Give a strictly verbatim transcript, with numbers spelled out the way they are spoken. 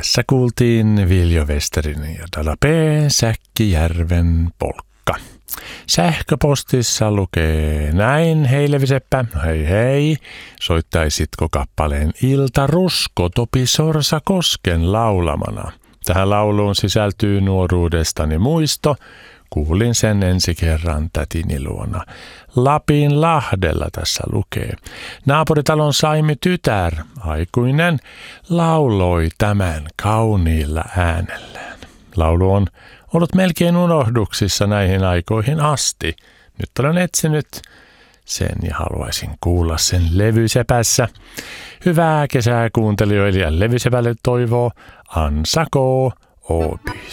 Tässä kuultiin Viljo Westerinen ja Dada P. Säkkijärven polkka. Sähköpostissa lukee näin. Hei Leviseppä, hei hei. Soittaisitko kappaleen Ilta Rusko Topi Sorsa Kosken laulamana? Tähän lauluun sisältyy nuoruudestani muisto. Kuulin sen ensi kerran tätini luona. Lapin Lahdella tässä lukee. Naapuritalon Saimi tytär, aikuinen, lauloi tämän kauniilla äänellään. Laulu on ollut melkein unohduksissa näihin aikoihin asti. Nyt olen etsinyt sen ja haluaisin kuulla sen Levysepässä. Hyvää kesää kuuntelijoille ja Levysepälle toivoo Ansa K. Oopis.